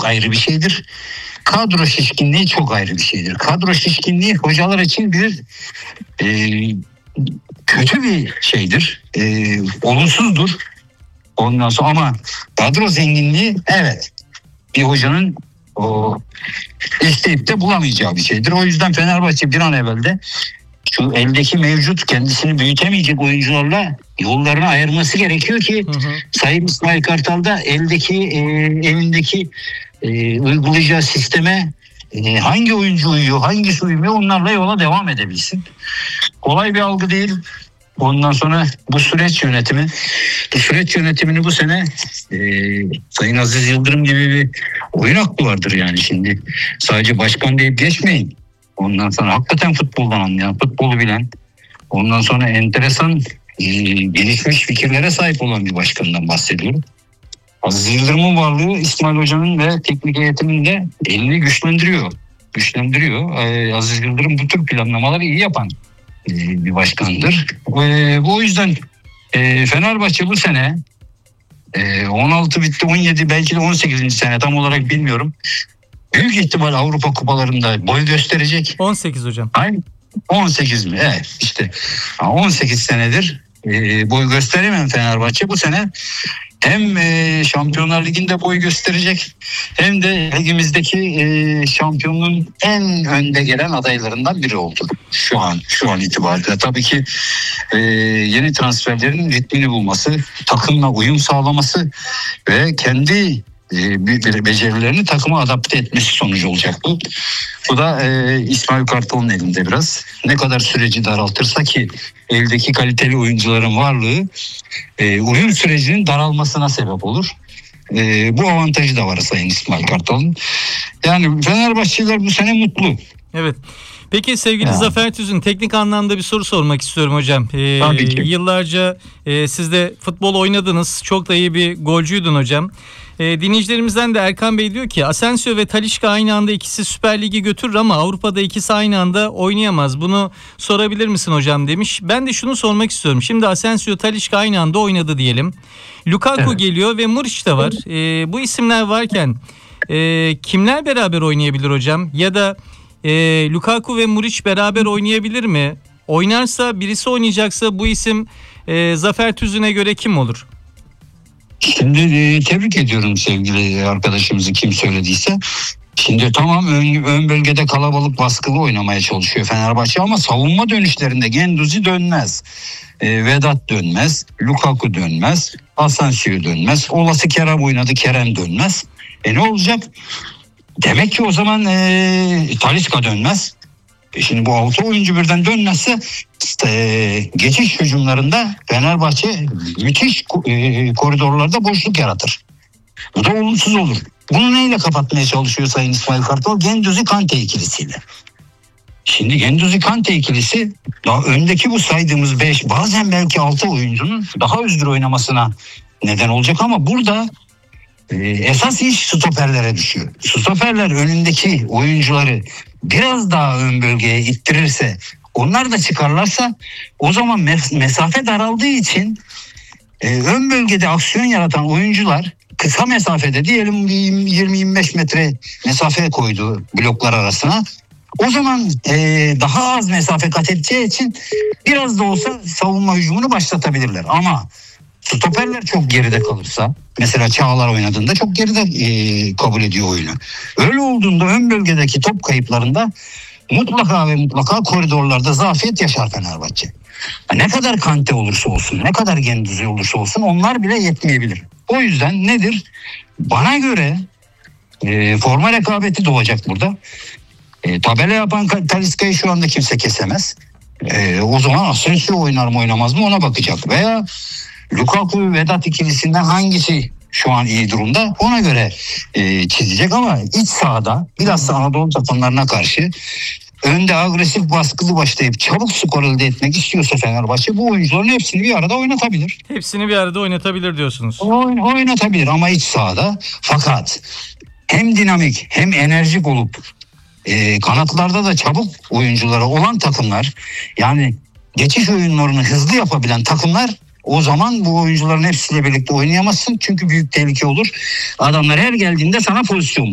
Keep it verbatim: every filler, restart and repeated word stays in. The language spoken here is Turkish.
çok ayrı bir şeydir. Kadro şişkinliği çok ayrı bir şeydir. Kadro şişkinliği hocalar için bir e, kötü bir şeydir. E, olumsuzdur. Ondan sonra ama kadro zenginliği evet bir hocanın o isteyip de bulamayacağı bir şeydir. O yüzden Fenerbahçe bir an evvel de şu eldeki mevcut kendisini büyütemeyecek oyuncularla yollarını ayırması gerekiyor ki hı hı. Sayın İsmail Kartal da eldeki e, elindeki e, uygulayacağı sisteme e, hangi oyuncu uyuyor, hangisi uymuyor onlarla yola devam edebilsin. Kolay bir algı değil. Ondan sonra bu süreç yönetimi, bu süreç yönetimini bu sene e, Sayın Aziz Yıldırım gibi bir oyun aklı vardır yani şimdi. Sadece başkan deyip geçmeyin. Ondan sonra hakikaten futboldan anlayan, futbolu bilen, ondan sonra enteresan, e, gelişmiş fikirlere sahip olan bir başkandan bahsediyorum. Aziz Yıldırım'ın varlığı İsmail Hoca'nın ve teknik heyetinin de elini güçlendiriyor. Güçlendiriyor. E, Aziz Yıldırım bu tür planlamaları iyi yapan e, bir başkandır. E, bu yüzden e, Fenerbahçe bu sene e, on altı bitti, on yedi belki de on sekizinci sene tam olarak bilmiyorum. Büyük ihtimal Avrupa kupalarında boy gösterecek. on sekiz hocam. Aynı on sekiz mi? Evet işte on sekiz senedir e, boy gösteremeyen Fenerbahçe bu sene hem e, Şampiyonlar Ligi'nde boy gösterecek hem de ligimizdeki e, şampiyonluğun en önde gelen adaylarından biri oldu. Şu an şu an itibariyle tabii ki e, yeni transferlerin ritmini bulması, takımla uyum sağlaması ve kendi bir becerilerini takıma adapte etmesi sonucu olacak bu. Bu da e, İsmail Kartal'ın elinde biraz. Ne kadar süreci daraltırsa ki eldeki kaliteli oyuncuların varlığı e, uyum sürecinin daralmasına sebep olur. E, bu avantajı da var Sayın İsmail Kartal'ın. Yani Fenerbahçeliler bu sene mutlu. Evet. Peki sevgili ya. Zafer Tüzün, teknik anlamda bir soru sormak istiyorum hocam. Ee, Tabii ki. Yıllarca e, siz de futbol oynadınız. Çok da iyi bir golcüydün hocam. E, dinleyicilerimizden de Erkan Bey diyor ki Asensio ve Talisca aynı anda ikisi Süper Lig'i götürür ama Avrupa'da ikisi aynı anda oynayamaz. Bunu sorabilir misin hocam demiş. Ben de şunu sormak istiyorum. Şimdi Asensio, Talisca aynı anda oynadı diyelim. Lukaku evet. geliyor ve Muriç de var. E, bu isimler varken e, kimler beraber oynayabilir hocam? Ya da e, Lukaku ve Muriç beraber oynayabilir mi? Oynarsa, birisi oynayacaksa bu isim e, Zafer Tüzün'e göre kim olur? Şimdi e, tebrik ediyorum sevgili arkadaşımızı kim söylediyse. Şimdi tamam ön, ön bölgede kalabalık baskılı oynamaya çalışıyor Fenerbahçe ama savunma dönüşlerinde Guendouzi dönmez. E, Vedat dönmez. Lukaku dönmez. Asensio dönmez. Olası Kerem oynadı, Kerem dönmez. E ne olacak? Demek ki o zaman e, Talisca dönmez. E şimdi bu altı oyuncu birden dönmezse işte, geçiş hücumlarında Fenerbahçe müthiş e, koridorlarda boşluk yaratır. Bu da olumsuz olur. Bunu neyle kapatmaya çalışıyor Sayın İsmail Kartal? Guendouzi Kante ikilisiyle. Şimdi Guendouzi Kante ikilisi daha öndeki bu saydığımız beş bazen belki altı oyuncunun daha özgür oynamasına neden olacak ama burada e, esas iş stoperlere düşüyor. Stoperler önündeki oyuncuları biraz daha ön bölgeye ittirirse, onlar da çıkarlarsa o zaman mes- mesafe daraldığı için e, ön bölgede aksiyon yaratan oyuncular kısa mesafede diyelim yirmi yirmi beş metre mesafe koydu bloklar arasına. O zaman e, daha az mesafe kat edeceği için biraz da olsa savunma hücumunu başlatabilirler. Ama stoperler çok geride kalırsa, mesela Çağlar oynadığında çok geride e, kabul ediyor oyunu. Öyle olduğunda ön bölgedeki top kayıplarında mutlaka ve mutlaka koridorlarda zafiyet yaşar Fenerbahçe. Ne kadar Kante olursa olsun, ne kadar Guendouzi olursa olsun onlar bile yetmeyebilir. O yüzden nedir? Bana göre e, forma rekabeti doğacak burada. E, tabela yapan Talisca'yı şu anda kimse kesemez. E, o zaman Asensio oynar mı oynamaz mı ona bakacak. Veya Lukaku ve Vedat ikilisinden hangisi şu an iyi durumda ona göre e, çizecek ama iç sahada bilhassa Anadolu takımlarına karşı önde agresif baskılı başlayıp çabuk skor elde etmek istiyorsa Fenerbahçe bu oyuncuların hepsini bir arada oynatabilir. Hepsini bir arada oynatabilir diyorsunuz. Oyn, oynatabilir ama iç sahada. Fakat hem dinamik hem enerjik olup e, kanatlarda da çabuk oyuncuları olan takımlar, yani geçiş oyunlarını hızlı yapabilen takımlar, o zaman bu oyuncuların hepsiyle birlikte oynayamazsın. Çünkü büyük tehlike olur. Adamlar her geldiğinde sana pozisyon